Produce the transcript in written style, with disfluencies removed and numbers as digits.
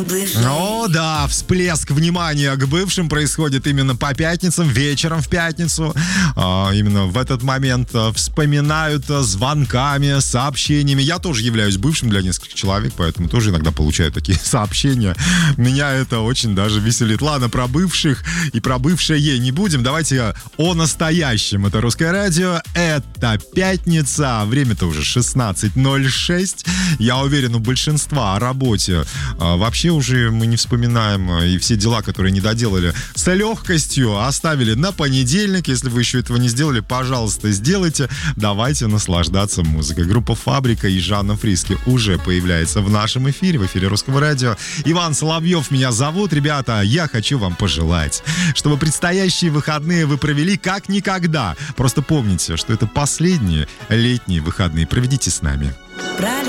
О, да, всплеск внимания к бывшим происходит именно по пятницам, вечером в пятницу. Именно в этот момент вспоминают звонками, сообщениями. Я тоже являюсь бывшим для нескольких человек, поэтому тоже иногда получаю такие сообщения. Меня это очень даже веселит. Ладно, про бывших и про бывшее не будем. Давайте о настоящем. Это Русское радио, это пятница. Время-то уже 16:06. Я уверен, у большинства о работе вообще уже мы не вспоминаем, и все дела, которые не доделали, с легкостью оставили на понедельник. Если вы еще этого не сделали, пожалуйста, сделайте. Давайте наслаждаться музыкой. Группа «Фабрика» и Жанна Фриске уже появляется в нашем эфире, в эфире Русского радио. Иван Соловьев меня зовут. Ребята, я хочу вам пожелать, чтобы предстоящие выходные вы провели как никогда. Просто помните, что это последние летние выходные. Проведите с нами.